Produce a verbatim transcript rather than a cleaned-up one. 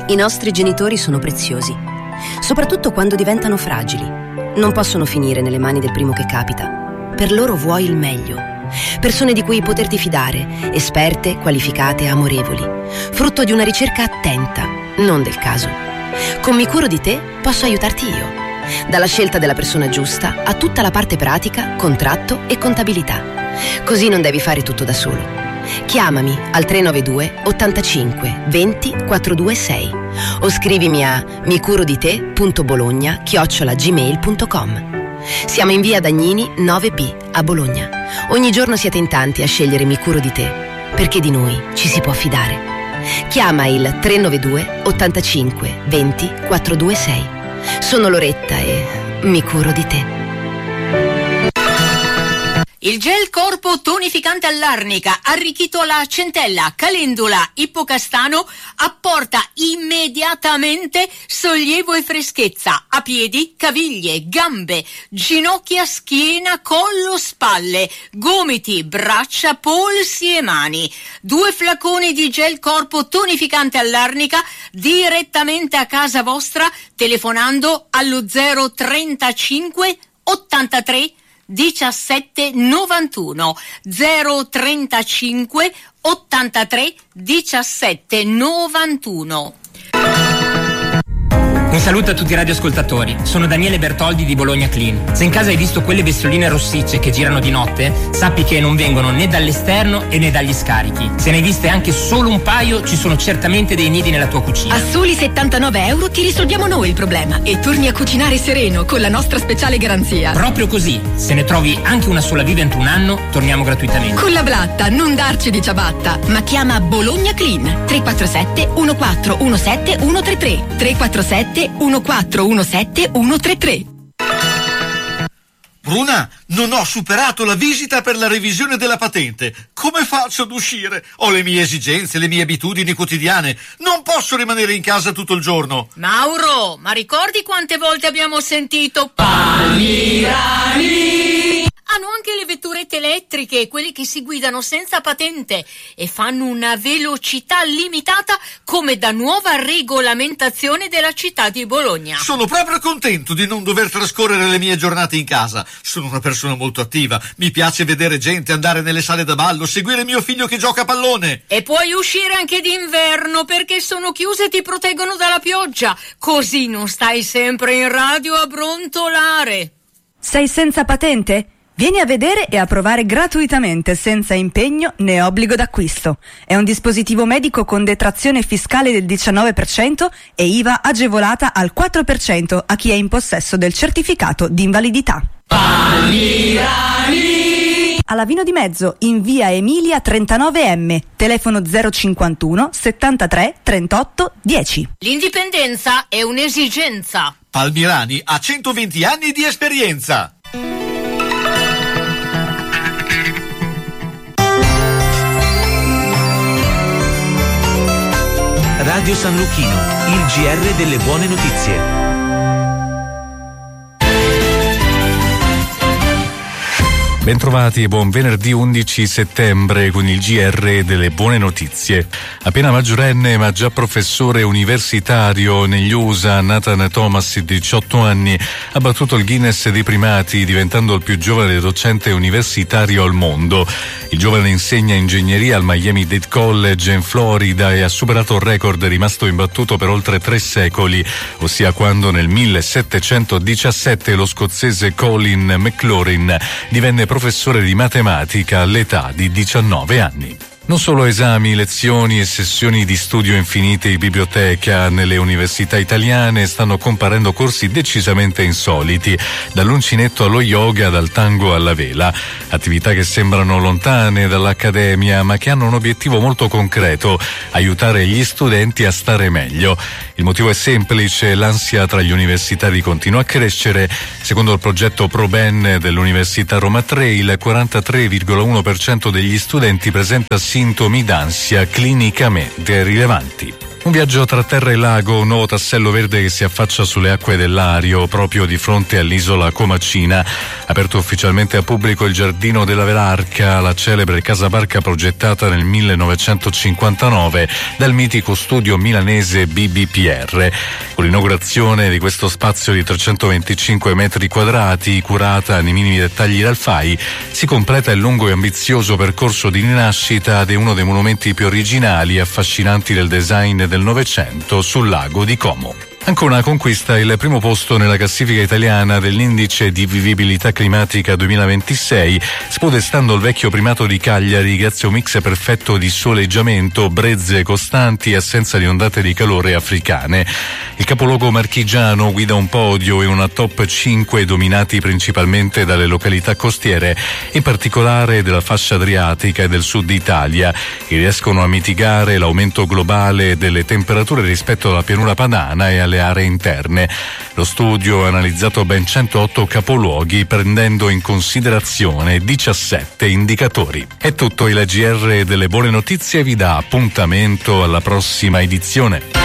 I nostri genitori sono preziosi, soprattutto quando diventano fragili. Non possono finire nelle mani del primo che capita. Per loro vuoi il meglio. Persone di cui poterti fidare, esperte, qualificate, amorevoli. Frutto di una ricerca attenta, non del caso. Con Mi Curo di Te posso aiutarti io. Dalla scelta della persona giusta a tutta la parte pratica, contratto e contabilità. Così non devi fare tutto da solo. Chiamami al tre nove due ottantacinque venti quattrocentoventisei o scrivimi a micurodite.bologna chiocciola gmail punto com. Siamo in via Dagnini nove B a Bologna. Ogni giorno siete in tanti a scegliere Mi Curo di Te, perché di noi ci si può fidare. Chiama il tre nove due ottantacinque venti quattrocentoventisei. Sono Loretta e mi curo di te. Il gel corpo tonificante all'arnica, arricchito alla centella, calendula, ippocastano, apporta immediatamente sollievo e freschezza a piedi, caviglie, gambe, ginocchia, schiena, collo, spalle, gomiti, braccia, polsi e mani. Due flaconi di gel corpo tonificante all'arnica direttamente a casa vostra telefonando allo zero trentacinque ottantatré diciassette novantuno zero trentacinque ottantatré diciassette novantuno. Un saluto a tutti i radioascoltatori, sono Daniele Bertoldi di Bologna Clean. Se in casa hai visto quelle bestioline rossicce che girano di notte, sappi che non vengono né dall'esterno e né dagli scarichi. Se ne hai viste anche solo un paio, ci sono certamente dei nidi nella tua cucina. A soli settantanove euro ti risolviamo noi il problema e torni a cucinare sereno con la nostra speciale garanzia. Proprio così, se ne trovi anche una sola viva entro un anno, torniamo gratuitamente. Con la blatta, non darci di ciabatta, ma chiama Bologna Clean tre quattro sette uno quattro uno sette uno tre tre tre quattro sette uno quattro uno sette uno tre tre. Bruna, non ho superato la visita per la revisione della patente. Come faccio ad uscire? Ho le mie esigenze, le mie abitudini quotidiane. Non posso rimanere in casa tutto il giorno. Mauro, ma ricordi quante volte abbiamo sentito Palmirani? Hanno anche le vetturette elettriche, quelle che si guidano senza patente e fanno una velocità limitata come da nuova regolamentazione della città di Bologna. Sono proprio contento di non dover trascorrere le mie giornate in casa. Sono una persona molto attiva, mi piace vedere gente, andare nelle sale da ballo, seguire mio figlio che gioca a pallone. E puoi uscire anche d'inverno perché sono chiuse e ti proteggono dalla pioggia, così non stai sempre in radio a brontolare. Sei senza patente? Vieni a vedere e a provare gratuitamente, senza impegno né obbligo d'acquisto. È un dispositivo medico con detrazione fiscale del diciannove per cento e I V A agevolata al quattro per cento a chi è in possesso del certificato di invalidità. Palmirani! Alla Vino di Mezzo, in via Emilia trentanove M, telefono zero cinquantuno settantatré trentotto dieci. L'indipendenza è un'esigenza. Palmirani ha centoventi anni di esperienza. Radio San Lucchino, il G R delle buone notizie. Bentrovati e buon venerdì undici settembre con il G R delle buone notizie. Appena maggiorenne ma già professore universitario negli U S A, Nathan Thomas, di diciotto anni, ha battuto il Guinness dei primati diventando il più giovane docente universitario al mondo. Il giovane insegna ingegneria al Miami-Dade College in Florida e ha superato il record rimasto imbattuto per oltre tre secoli, ossia quando nel millesettecentodiciassette lo scozzese Colin McLaurin divenne professore di matematica all'età di diciannove anni. Non solo esami, lezioni e sessioni di studio infinite in biblioteca nelle università italiane, stanno comparendo corsi decisamente insoliti, dall'uncinetto allo yoga, dal tango alla vela. Attività che sembrano lontane dall'accademia, ma che hanno un obiettivo molto concreto: aiutare gli studenti a stare meglio. Il motivo è semplice: l'ansia tra gli universitari continua a crescere. Secondo il progetto ProBen dell'Università Roma tre, il quarantatré virgola uno per cento degli studenti presenta sintomi d'ansia clinicamente rilevanti. Un viaggio tra terra e lago, un nuovo tassello verde che si affaccia sulle acque del Lario, proprio di fronte all'isola Comacina. Aperto ufficialmente a pubblico il Giardino della Velarca, la celebre casa barca progettata nel millenovecentocinquantanove dal mitico studio milanese B B P R. Con l'inaugurazione di questo spazio di trecentoventicinque metri quadrati, curata nei minimi dettagli dal F A I, si completa il lungo e ambizioso percorso di rinascita di uno dei monumenti più originali e affascinanti del design del Novecento sul lago di Como. Ancora una conquista, il primo posto nella classifica italiana dell'indice di vivibilità climatica duemilaventisei, spodestando il vecchio primato di Cagliari grazie a un mix perfetto di soleggiamento, brezze costanti e assenza di ondate di calore africane. Il capoluogo marchigiano guida un podio e una top cinque dominati principalmente dalle località costiere, in particolare della fascia adriatica e del sud Italia, che riescono a mitigare l'aumento globale delle temperature rispetto alla pianura padana e alle aree interne. Lo studio ha analizzato ben centootto capoluoghi, prendendo in considerazione diciassette indicatori. È tutto, il G R delle buone notizie vi dà appuntamento alla prossima edizione.